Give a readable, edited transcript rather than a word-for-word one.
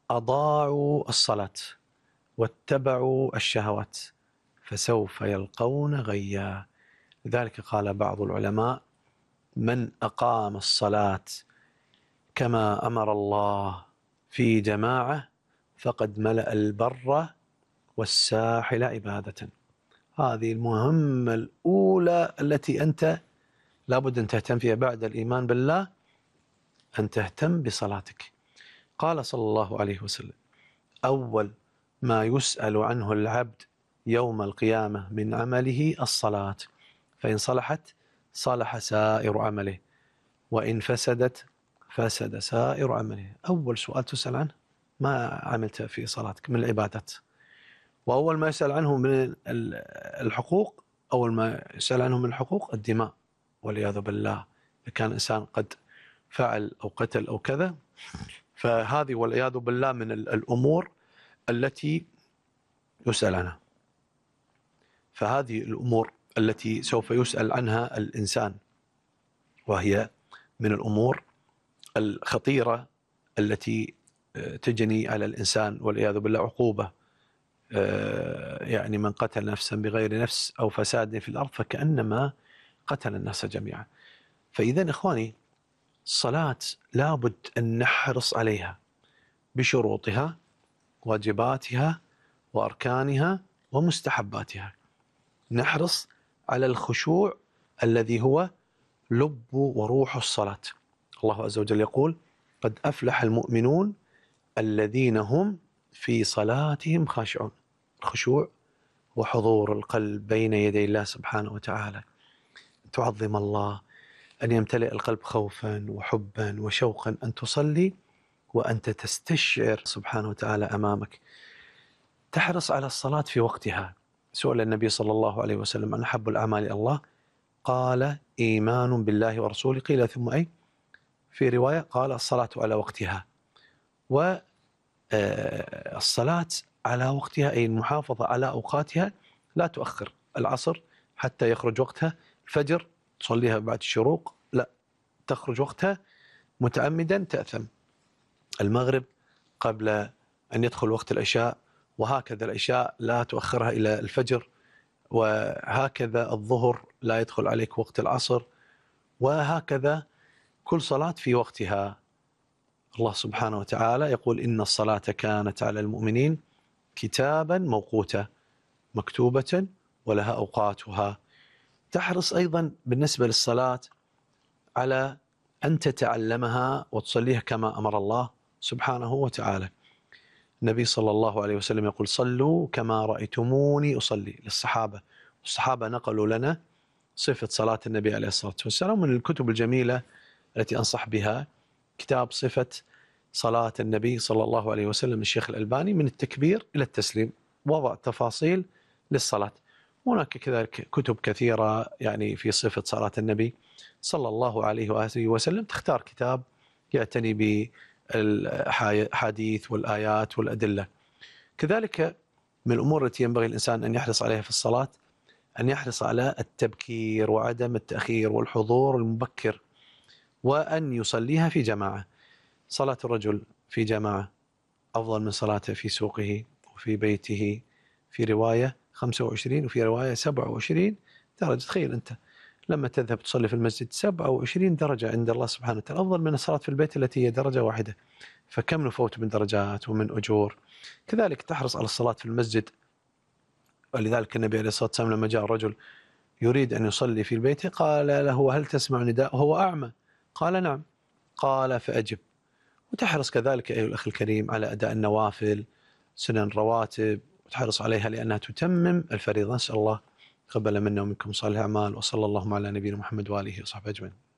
أضاعوا الصلاة واتبعوا الشهوات فسوف يلقون غيا. لذلك قال بعض العلماء: من أقام الصلاة كما أمر الله في جماعة فقد ملأ البر والساحل عبادة. هذه المهمة الأولى التي أنت لابد أن تهتم فيها بعد الإيمان بالله، أن تهتم بصلاتك. قال صلى الله عليه وسلم: أول ما يسأل عنه العبد يوم القيامة من عمله الصلاة، فإن صلحت صلح سائر عمله، وإن فسدت فسد سائر عمله. أول سؤال تسأل عنه: ما عملت في صلاتك من العبادات. وأول ما يسأل عنه من الحقوق، أول ما يسأل عنه من الحقوق الدماء، والعياذ بالله. إذا كان إنسان قد فعل أو قتل أو كذا، فهذه والعياذ بالله من الأمور التي يسأل عنها. فهذه الأمور التي سوف يسأل عنها الإنسان، وهي من الأمور الخطيرة التي تجني على الإنسان والعياذ بالله عقوبة. يعني من قتل نفسا بغير نفس أو فساد في الأرض فكأنما قتل الناس جميعا. فإذا إخواني، الصلاة لابد أن نحرص عليها بشروطها، واجباتها، وأركانها، ومستحباتها. نحرص على الخشوع الذي هو لب وروح الصلاة. الله عز وجل يقول: قد أفلح المؤمنون الذين هم في صلاتهم خاشعون. الخشوع وحضور القلب بين يدي الله سبحانه وتعالى، تعظم الله، أن يمتلئ القلب خوفا وحبا وشوقا أن تصلي وأنت تستشعر سبحانه وتعالى أمامك. تحرص على الصلاة في وقتها. سئل النبي صلى الله عليه وسلم عن أحب الأعمال إلى الله، قال: إيمان بالله ورسوله. قيل: ثم أي؟ في رواية قال: الصلاة على وقتها. والصلاة على وقتها أي المحافظة على أوقاتها، لا تؤخر العصر حتى يخرج وقتها، الفجر تصليها بعد الشروق، لا، تخرج وقتها متعمدا تأثم. المغرب قبل أن يدخل وقت العشاء، وهكذا العشاء لا تؤخرها إلى الفجر، وهكذا الظهر لا يدخل عليك وقت العصر، وهكذا كل صلاة في وقتها. الله سبحانه وتعالى يقول: إن الصلاة كانت على المؤمنين كتابا موقوتا، مكتوبة ولها أوقاتها. تحرص أيضا بالنسبة للصلاة على أن تتعلمها وتصليها كما أمر الله سبحانه وتعالى. النبي صلى الله عليه وسلم يقول: صلوا كما رأيتموني أصلي للصحابة. والصحابة نقلوا لنا صفة صلاة النبي عليه الصلاة والسلام. من الكتب الجميلة التي أنصح بها كتاب صفة صلاة النبي صلى الله عليه وسلم الشيخ الألباني، من التكبير إلى التسليم، وضع تفاصيل للصلاة. هناك كذلك كتب كثيرة يعني في صفة صلاة النبي صلى الله عليه وآله وسلم. تختار كتاب يعتني بالحديث والآيات والأدلة. كذلك من الأمور التي ينبغي الإنسان أن يحرص عليها في الصلاة أن يحرص على التبكير وعدم التأخير والحضور المبكر، وأن يصليها في جماعة. صلاة الرجل في جماعة أفضل من صلاته في سوقه وفي بيته، في رواية 25 وفي رواية 27 درجة. تخيل أنت لما تذهب تصلي في المسجد 27 درجة عند الله سبحانه وتعالى، أفضل من الصلاة في البيت التي هي درجة واحدة. فكم نفوت من درجات ومن أجور. كذلك تحرص على الصلاة في المسجد. ولذلك النبي عليه الصلاة والسلام لما جاء رجل يريد أن يصلي في البيت قال له: هل تسمع نداء؟ وهو أعمى. قال: نعم. قال: فأجب. وتحرص كذلك أيها الأخ الكريم على أداء النوافل، سنن رواتب، وتحرص عليها لأنها تتمم الفريضة. نسأل الله تقبل منا ومنكم صالح الأعمال، وصلى الله على نبينا محمد وآله وصحبه أجمعين.